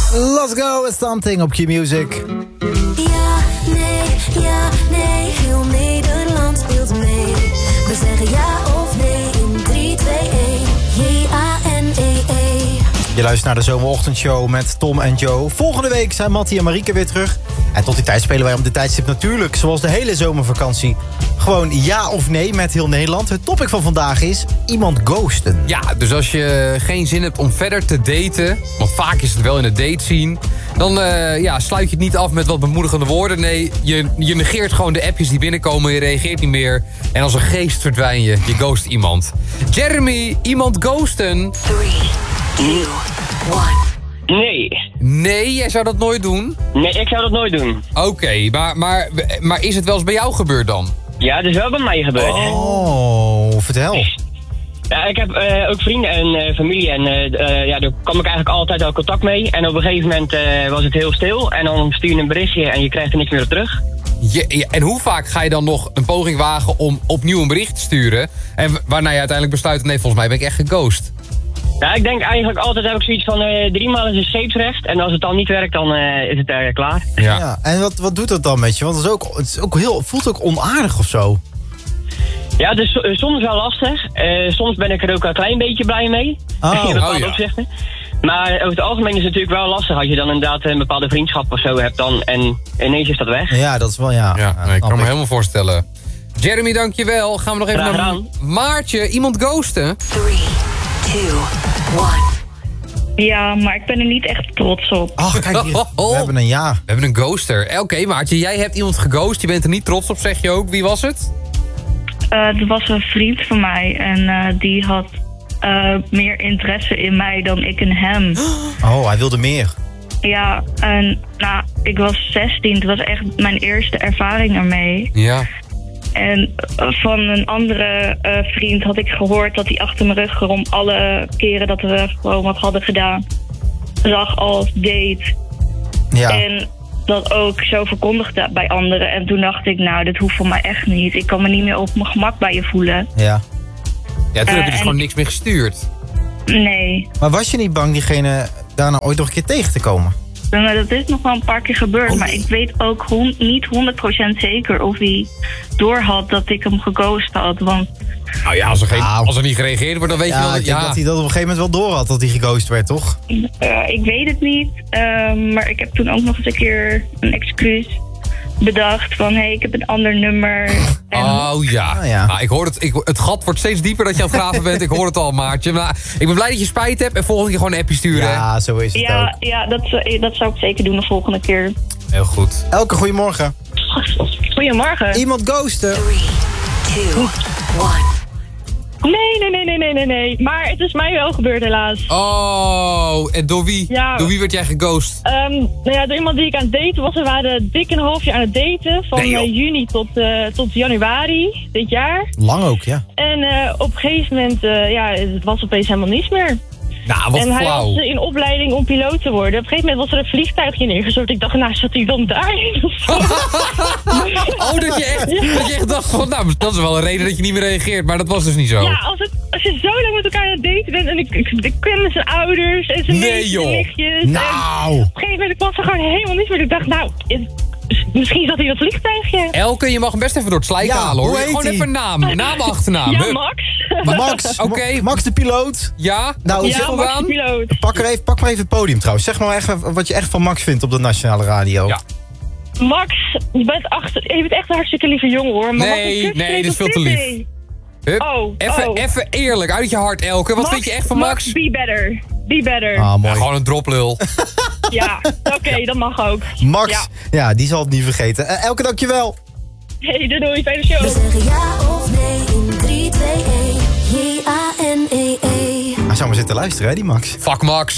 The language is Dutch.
Let's go with something op Q-Music. Ja, nee, heel Nederland speelt mee. We zeggen ja of nee in 3, 2, 1. J-A-N-E-E. Je luistert naar de zomerochtendshow met Tom en Joe. Volgende week zijn Mattie en Marieke weer terug. En tot die tijd spelen wij op de tijdstip natuurlijk, zoals de hele zomervakantie, gewoon ja of nee met heel Nederland. Het topic van vandaag is iemand ghosten. Ja, dus als je geen zin hebt om verder te daten, want vaak is het wel in het date scene, dan sluit je het niet af met wat bemoedigende woorden. Nee, je negeert gewoon de appjes die binnenkomen, je reageert niet meer. En als een geest verdwijn je ghost iemand. Jeremy, iemand ghosten? 3, 2, 1. Nee. Nee, jij zou dat nooit doen? Nee, ik zou dat nooit doen. Oké, maar is het wel eens bij jou gebeurd dan? Ja, het is wel bij mij gebeurd. Oh, vertel. Ja, ik heb ook vrienden en familie en daar kwam ik eigenlijk altijd al contact mee. En op een gegeven moment was het heel stil en dan stuur je een berichtje en je krijgt er niks meer op terug. En hoe vaak ga je dan nog een poging wagen om opnieuw een bericht te sturen? En waarna je uiteindelijk besluit, nee, volgens mij ben ik echt geghost. Ja, ik denk eigenlijk altijd heb ik zoiets van 3 maal is een scheepsrecht. En als het dan niet werkt, dan is het klaar. Ja. En wat doet dat dan met je? Want het is ook heel, voelt ook onaardig of zo. Ja, het is soms wel lastig. Soms ben ik er ook een klein beetje blij mee. In bepaalde opzichten. Maar over het algemeen is het natuurlijk wel lastig als je dan inderdaad een bepaalde vriendschap of zo hebt dan. En ineens is dat weg. Ja, dat is wel ik kan me helemaal voorstellen. Jeremy, dankjewel. Gaan we nog even naar Maartje. Iemand ghosten? 3, 2, 1. Ja, maar ik ben er niet echt trots op. Ach, kijk hier. We hebben een ja. We hebben een ghoster. Oké, Maartje, jij hebt iemand geghost. Je bent er niet trots op, zeg je ook. Wie was het? Het was een vriend van mij en die had meer interesse in mij dan ik in hem. Oh, hij wilde meer. Ja, en ik was 16. Het was echt mijn eerste ervaring ermee. Ja. En van een andere vriend had ik gehoord dat hij achter mijn rug om alle keren dat we gewoon wat hadden gedaan zag als date. Ja. En dat ook zo verkondigde bij anderen. En toen dacht ik, dit hoeft voor mij echt niet. Ik kan me niet meer op mijn gemak bij je voelen. Ja. Ja, toen heb je dus gewoon niks meer gestuurd. Nee. Maar was je niet bang diegene daarna ooit nog een keer tegen te komen? Dat is nog wel een paar keer gebeurd. Maar ik weet ook niet 100% zeker of hij doorhad dat ik hem geghost had. Want nou ja, als er niet gereageerd wordt, dan weet je wel dat... Ja, dat hij dat op een gegeven moment wel door had, dat hij geghost werd, toch? Ik weet het niet. Maar ik heb toen ook nog eens een keer een excuus bedacht van ik heb een ander nummer. En... Oh ja. Nou, ik hoor het gat wordt steeds dieper dat je aan het graven bent. Ik hoor het al, Maartje. Maar ik ben blij dat je spijt hebt en volgende keer gewoon een appje sturen. Ja, zo is het ook. Ja, dat zou ik zeker doen de volgende keer. Heel goed. Elke goedemorgen. Goedemorgen. Iemand ghosten. 3, 2, 1. Nee. Maar het is mij wel gebeurd helaas. Oh, en door wie? Ja. Door wie werd jij geghost? Door iemand die ik aan het daten was. We waren dik een half jaar aan het daten. Van juni tot januari dit jaar. Lang ook, ja. En op een gegeven moment, het was opeens helemaal niets meer. Nou, wat en hij flauw. was in opleiding om piloot te worden. Op een gegeven moment was er een vliegtuigje neergestort. Ik dacht, zat hij dan daarin? Dat je echt dacht van, dat is wel een reden dat je niet meer reageert. Maar dat was dus niet zo. Ja, als je zo lang met elkaar aan het daten bent en ik ken zijn ouders en zijn nichtjes. Nou. Op een gegeven moment was er gewoon helemaal niets meer. Ik dacht, misschien zat hij in dat vliegtuigje. Elke, je mag hem best even door het slijk halen, hoor. Gewoon even naam, achternaam. Ja, Max. Max, oké. Max de piloot. Ja, Max de piloot. Pak maar even het podium trouwens. Zeg maar echt wat je echt van Max vindt op de nationale radio. Ja. Max, je bent echt een hartstikke lieve jongen, hoor. Maar nee, dit is veel te lief. Even eerlijk, uit je hart, Elke. Wat vind je echt van Max? Max, be better. Ah, mooi. Ja, gewoon een droplul. Ja, oké, dat mag ook. Max, ja, die zal het niet vergeten. Elke, dankjewel. Hey, doei, fijne show. We zeggen ja of nee in 3, 2, 1. J-A-N-E-E. Hij zou maar zitten luisteren, hè, die Max. Fuck Max.